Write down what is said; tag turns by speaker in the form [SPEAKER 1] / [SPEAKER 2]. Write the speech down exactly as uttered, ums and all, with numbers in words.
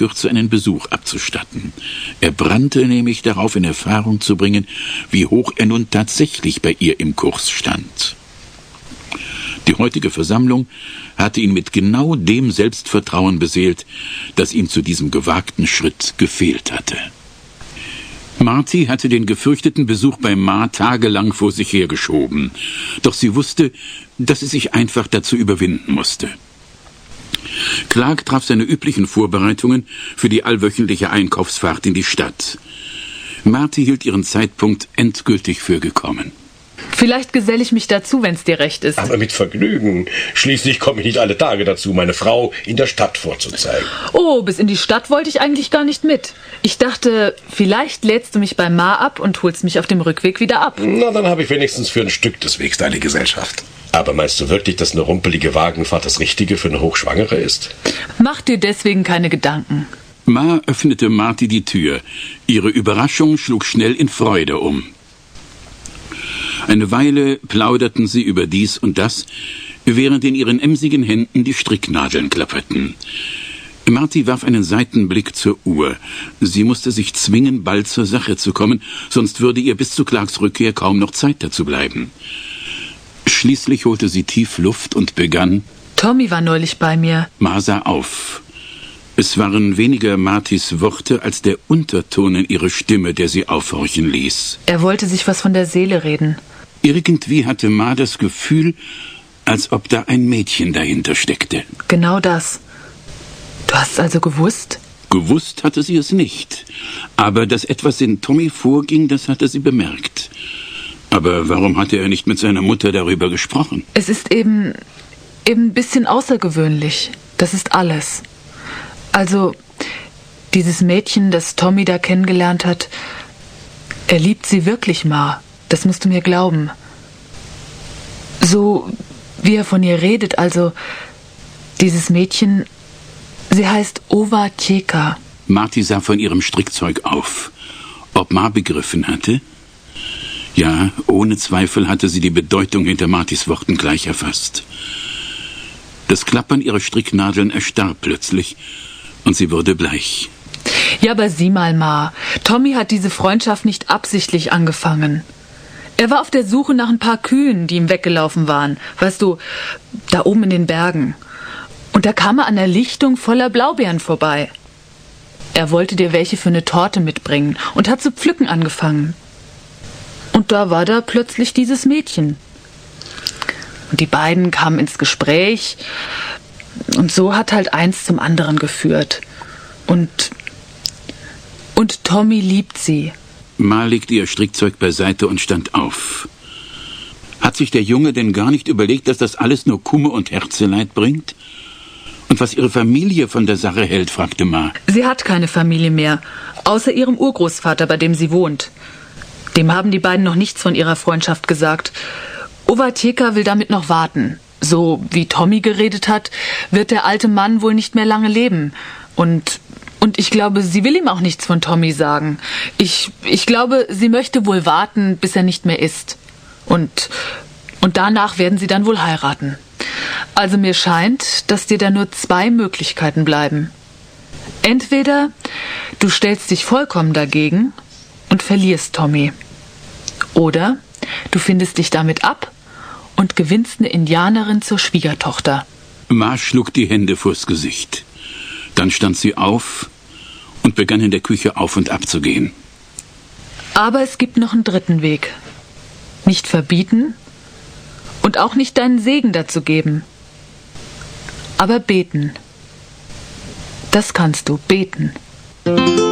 [SPEAKER 1] Kürze einen Besuch abzustatten. Er brannte nämlich darauf, in Erfahrung zu bringen, wie hoch er nun tatsächlich bei ihr im Kurs stand. Die heutige Versammlung hatte ihn mit genau dem Selbstvertrauen beseelt, das ihm zu diesem gewagten Schritt gefehlt hatte. Marty hatte den gefürchteten Besuch bei Ma tagelang vor sich hergeschoben, doch sie wusste, dass sie sich einfach dazu überwinden musste. Clark traf seine üblichen Vorbereitungen für die allwöchentliche Einkaufsfahrt in die Stadt. Marty hielt ihren Zeitpunkt endgültig für gekommen.
[SPEAKER 2] Vielleicht geselle ich mich dazu, wenn's dir recht ist.
[SPEAKER 3] Aber mit Vergnügen. Schließlich komme ich nicht alle Tage dazu, meine Frau in der Stadt vorzuzeigen.
[SPEAKER 2] Oh, bis in die Stadt wollte ich eigentlich gar nicht mit. Ich dachte, vielleicht lädst du mich bei Ma ab und holst mich auf dem Rückweg wieder ab.
[SPEAKER 3] Na, dann habe ich wenigstens für ein Stück des Wegs deine Gesellschaft. Aber meinst du wirklich, dass eine rumpelige Wagenfahrt das Richtige für eine Hochschwangere ist?
[SPEAKER 2] Mach dir deswegen keine Gedanken.
[SPEAKER 1] Ma öffnete Marty die Tür. Ihre Überraschung schlug schnell in Freude um. Eine Weile plauderten sie über dies und das, während in ihren emsigen Händen die Stricknadeln klapperten. Marty warf einen Seitenblick zur Uhr. Sie musste sich zwingen, bald zur Sache zu kommen, sonst würde ihr bis zu Clarks Rückkehr kaum noch Zeit dazu bleiben. Schließlich holte sie tief Luft und begann:
[SPEAKER 2] Tommy war neulich bei mir.
[SPEAKER 1] Ma sah auf. Es waren weniger Martys Worte als der Unterton in ihrer Stimme, der sie aufhorchen ließ.
[SPEAKER 2] Er wollte sich was von der Seele reden.
[SPEAKER 1] Irgendwie hatte Ma das Gefühl, als ob da ein Mädchen dahinter steckte.
[SPEAKER 2] Genau das. Du hast also gewusst?
[SPEAKER 1] Gewusst hatte sie es nicht. Aber dass etwas in Tommy vorging, das hatte sie bemerkt. Aber warum hatte er nicht mit seiner Mutter darüber gesprochen?
[SPEAKER 2] Es ist eben, eben ein bisschen außergewöhnlich. Das ist alles. Also, dieses Mädchen, das Tommy da kennengelernt hat, er liebt sie wirklich, Ma. Das musst du mir glauben. So, wie er von ihr redet, also, dieses Mädchen, sie heißt Ova Tjeka.
[SPEAKER 1] Marty sah von ihrem Strickzeug auf. Ob Ma begriffen hatte? Ja, ohne Zweifel hatte sie die Bedeutung hinter Martys Worten gleich erfasst. Das Klappern ihrer Stricknadeln erstarb plötzlich, und sie wurde bleich.
[SPEAKER 2] Ja, aber sieh mal, Ma. Tommy hat diese Freundschaft nicht absichtlich angefangen. Er war auf der Suche nach ein paar Kühen, die ihm weggelaufen waren. Weißt du, da oben in den Bergen. Und da kam er an der Lichtung voller Blaubeeren vorbei. Er wollte dir welche für eine Torte mitbringen und hat zu pflücken angefangen. Und da war da plötzlich dieses Mädchen. Und die beiden kamen ins Gespräch. Und so hat halt eins zum anderen geführt. Und, und Tommy liebt sie.
[SPEAKER 1] Ma legte ihr Strickzeug beiseite und stand auf. Hat sich der Junge denn gar nicht überlegt, dass das alles nur Kummer und Herzeleid bringt? Und was ihre Familie von der Sache hält, fragte Ma.
[SPEAKER 2] Sie hat keine Familie mehr, außer ihrem Urgroßvater, bei dem sie wohnt. Dem haben die beiden noch nichts von ihrer Freundschaft gesagt. Ova Tjeka will damit noch warten. So wie Tommy geredet hat, wird der alte Mann wohl nicht mehr lange leben. Und, und ich glaube, sie will ihm auch nichts von Tommy sagen. Ich, ich glaube, sie möchte wohl warten, bis er nicht mehr ist. Und, und danach werden sie dann wohl heiraten. Also mir scheint, dass dir da nur zwei Möglichkeiten bleiben. Entweder du stellst dich vollkommen dagegen und verlierst Tommy. Oder du findest dich damit ab und gewinnst eine Indianerin zur Schwiegertochter.
[SPEAKER 1] Ma schlug die Hände vors Gesicht. Dann stand sie auf und begann in der Küche auf und ab zu gehen.
[SPEAKER 2] Aber es gibt noch einen dritten Weg. Nicht verbieten und auch nicht deinen Segen dazu geben. Aber beten. Das kannst du, beten.